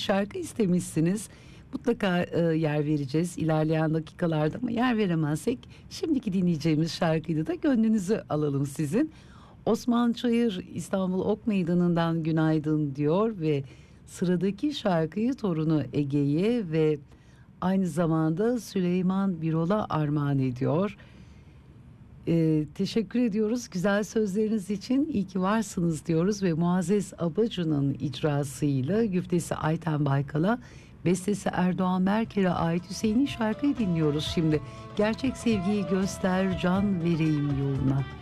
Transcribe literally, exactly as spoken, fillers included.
şarkı istemişsiniz. Mutlaka e, yer vereceğiz ilerleyen dakikalarda ama yer veremezsek şimdiki dinleyeceğimiz şarkıyı da gönlünüzü alalım sizin. Osman Çayır İstanbul Ok Meydanı'ndan günaydın diyor ve sıradaki şarkıyı torunu Ege'ye ve aynı zamanda Süleyman Birol'a armağan ediyor. Ee, teşekkür ediyoruz güzel sözleriniz için, iyi ki varsınız diyoruz ve Muazzez Abacı'nın icrasıyla güftesi Ayten Baykal'a, bestesi Erdoğan Merkel'e ait Hüseyin'in şarkıyı dinliyoruz şimdi. Gerçek sevgiyi göster, can vereyim yoluna.